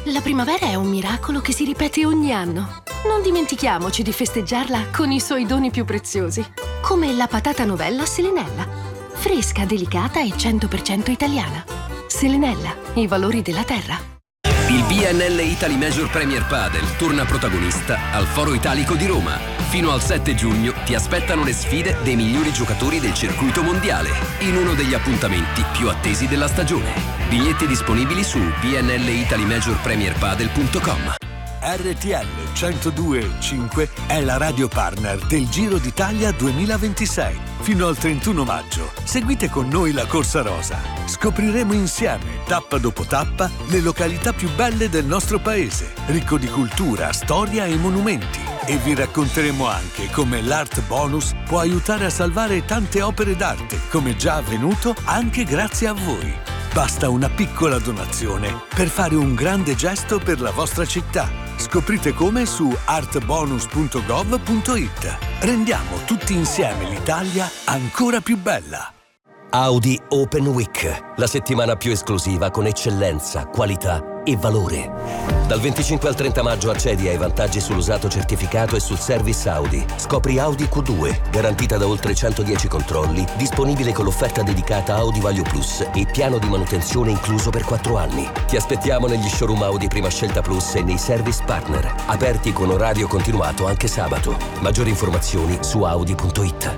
La primavera è un miracolo che si ripete ogni anno. Non dimentichiamoci di festeggiarla con i suoi doni più preziosi, come la patata novella Selenella. Fresca, delicata e 100% italiana. Selenella, i valori della terra. Il BNL Italy Major Premier Padel torna protagonista al Foro Italico di Roma. Fino al 7 giugno ti aspettano le sfide dei migliori giocatori del circuito mondiale, in uno degli appuntamenti più attesi della stagione. Biglietti disponibili su bnlitalymajorpremierpadel.com. RTL 102.5 è la radio partner del Giro d'Italia 2026. Fino al 31 maggio seguite con noi la Corsa Rosa. Scopriremo insieme, tappa dopo tappa, le località più belle del nostro paese, ricco di cultura, storia e monumenti. E vi racconteremo anche come l'Art Bonus può aiutare a salvare tante opere d'arte, come già avvenuto anche grazie a voi. Basta una piccola donazione per fare un grande gesto per la vostra città. Scoprite come su artbonus.gov.it. Rendiamo tutti insieme l'Italia ancora più bella. Audi Open Week, la settimana più esclusiva con eccellenza, qualità e valore. Dal 25 al 30 maggio accedi ai vantaggi sull'usato certificato e sul service Audi. Scopri Audi Q2, garantita da oltre 110 controlli, disponibile con l'offerta dedicata Audi Value Plus e piano di manutenzione incluso per 4 anni. Ti aspettiamo negli showroom Audi Prima Scelta Plus e nei service partner, aperti con orario continuato anche sabato. Maggiori informazioni su audi.it.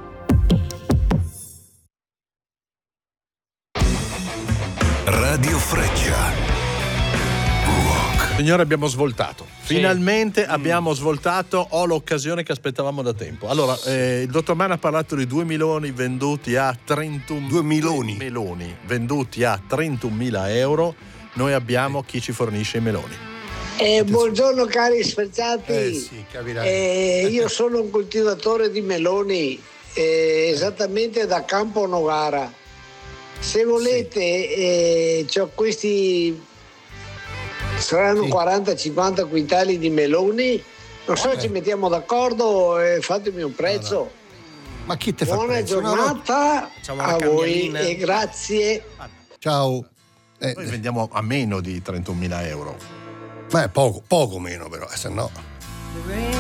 Radio Freccia. Signore, abbiamo svoltato. Finalmente abbiamo svoltato. Ho l'occasione che aspettavamo da tempo. Allora, il dottor Mann ha parlato di 2 meloni venduti a 31 meloni venduti a 31.000 euro. Noi abbiamo chi ci fornisce i meloni. Buongiorno cari sferzati. Sì, capirai. Io sono un coltivatore di meloni, esattamente da Campo Novara. Se volete, c'ho questi, saranno 40-50 quintali di meloni. Non so, ci mettiamo d'accordo e fatemi un prezzo. No. Ma chi te fa Buona prezzo? giornata a voi e grazie. Ciao. Noi vendiamo a meno di 31.000 euro. Beh, poco meno però, se no.